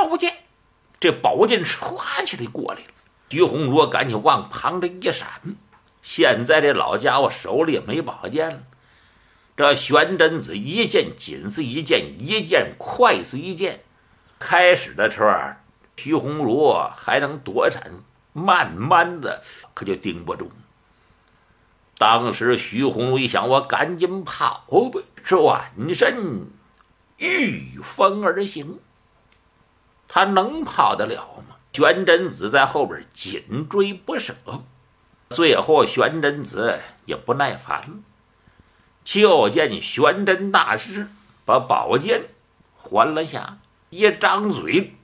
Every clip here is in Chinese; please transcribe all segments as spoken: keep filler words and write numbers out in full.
宝剑，这宝剑唰起来过来了。徐洪儒赶紧往旁边一闪，现在这老家伙手里也没宝剑了。这玄真子一剑紧似一剑，一剑快似一剑。开始的时候，徐洪儒还能躲闪，慢慢的可就盯不住。当时徐洪儒一想，我赶紧跑吧，转身御风而行。他能跑得了吗？玄真子在后边紧追不舍。最后玄真子也不耐烦了，就见玄真大师把宝剑还了下，一张嘴，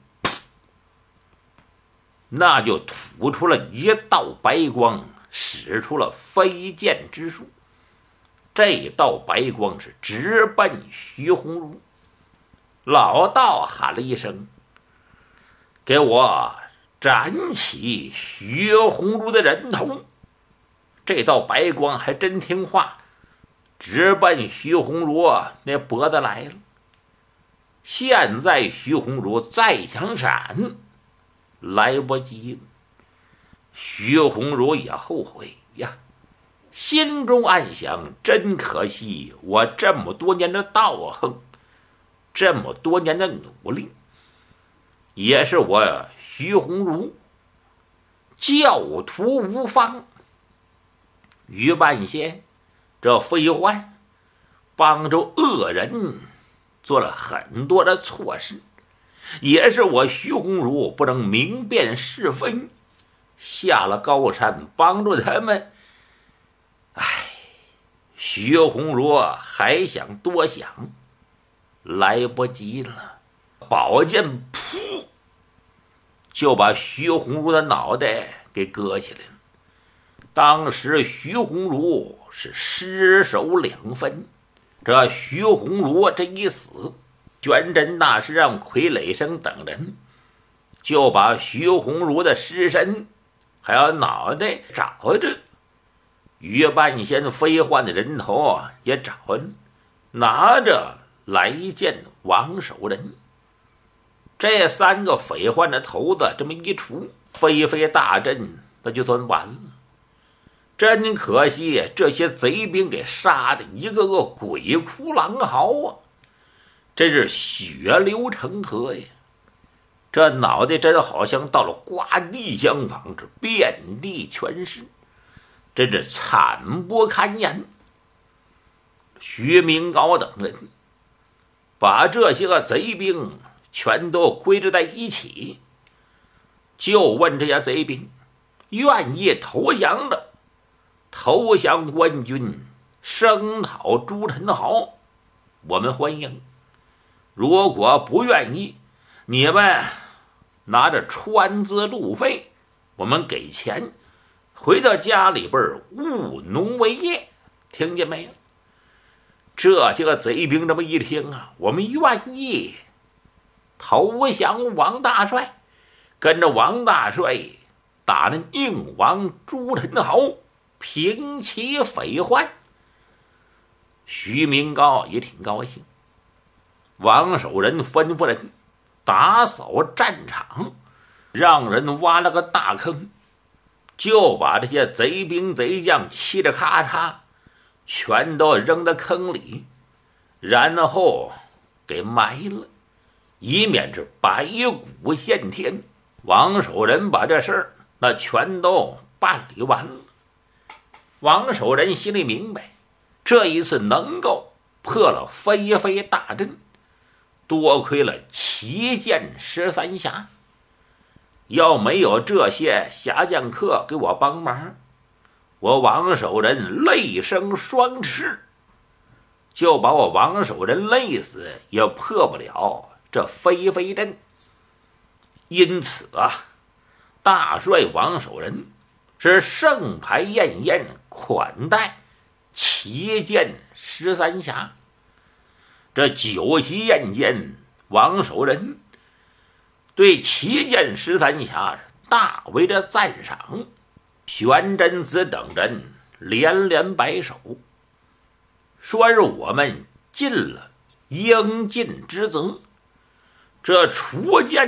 那就吐出了一道白光，使出了飞剑之术。这道白光是直奔徐洪儒。老道喊了一声，给我斩起徐洪儒的人头。这道白光还真听话，直奔徐洪儒那脖子来了。现在徐洪儒再想闪，来不及了。徐洪儒也后悔呀，心中暗想，真可惜，我这么多年的道行，这么多年的努力，也是我徐洪儒教徒无方。于半仙这废话帮助恶人做了很多的错事，也是我徐洪儒不能明辨是非，下了高山帮助他们。唉，徐洪儒还想多想，来不及了。宝剑噗就把徐洪儒的脑袋给割起来了。当时徐洪儒是尸首两分。这徐洪儒这一死，玄真大师让傀儡生等人就把徐洪儒的尸身还有脑袋找着，于半仙飞幻的人头啊也找着，拿着来见王守仁。这三个匪患的头子这么一出，飞飞大阵那就算完了。真可惜，这些贼兵给杀的一个个鬼哭狼嚎啊，真是血流成河呀！这脑袋真好像到了刮地相仿，这遍地全是，真是惨不堪言。徐明高等人把这些个贼兵全都归置在一起，就问这些贼兵愿意投降的，投降官军，声讨朱宸濠，我们欢迎；如果不愿意，你们拿着川资路费，我们给钱，回到家里边务农为业，听见没有？这些个贼兵这么一听啊，我们愿意投降王大帅，跟着王大帅打那宁王朱宸濠，平其匪患。徐明高也挺高兴。王守仁吩咐人打扫战场，让人挖了个大坑，就把这些贼兵贼将嘁哩咔嚓全都扔到坑里，然后给埋了，以免这白骨现天。王守仁把这事儿那全都办理完了。王守仁心里明白，这一次能够破了飞飞大阵，多亏了旗舰十三侠。要没有这些侠将客给我帮忙，我王守仁累生双翅，就把我王守仁累死也破不了这飞飞阵。因此啊，大帅王守仁是盛牌宴宴款待旗舰十三侠。这酒席宴间，王守仁对旗舰十三侠大为的赞赏，玄真子等人连连摆手，说是我们尽了应尽之责。这除奸